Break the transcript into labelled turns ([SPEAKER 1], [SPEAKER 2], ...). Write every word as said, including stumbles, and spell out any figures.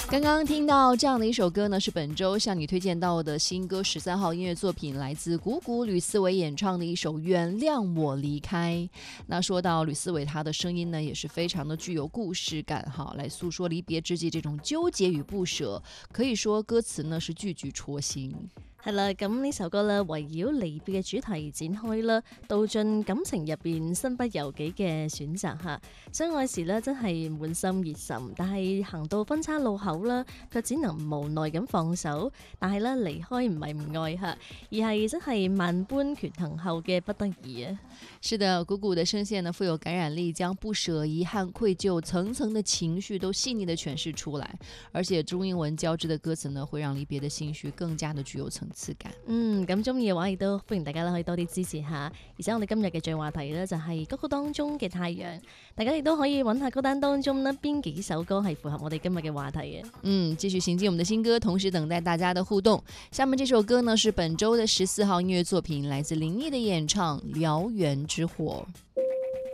[SPEAKER 1] 刚刚听到这样的一首歌呢，是本周向你推荐到的新歌十三号音乐作品，来自谷谷吕思维演唱的一首《原谅我离开》。那说到吕思维，他的声音呢也是非常的具有故事感哈，来诉说離別之際這種糾結與不捨，可以說歌詞呢是句句戳心。
[SPEAKER 2] 係啦，咁呢首歌咧圍繞離別嘅主題展開啦，道盡感情入邊身不由己嘅選擇嚇。相愛時咧真係滿心熱忱，但係行到分岔路口啦，卻只能無奈咁放手。但係咧離開唔係唔愛嚇，而係真係萬般權衡後嘅不得已啊。
[SPEAKER 1] 是的，谷谷的聲線呢富有感染力，將不捨、遺憾、愧疚層層的情緒都細膩的詮釋出來，而且中英文交織的歌詞呢，會讓離別的心緒更加的具有層次感。
[SPEAKER 2] 嗯，咁中意嘅話，亦都歡迎大家可以多啲支持下。而且我哋今日嘅最話題呢，就係歌曲當中嘅太陽，大家亦都可以揾下歌單當中呢邊幾首歌係符合我哋今日嘅話題嘅。
[SPEAKER 1] 嗯，繼續行進我們的新歌，同時等待大家的互動。下面這首歌呢是本周的十四號音樂作品，來自林憶的演唱《燎原之火》。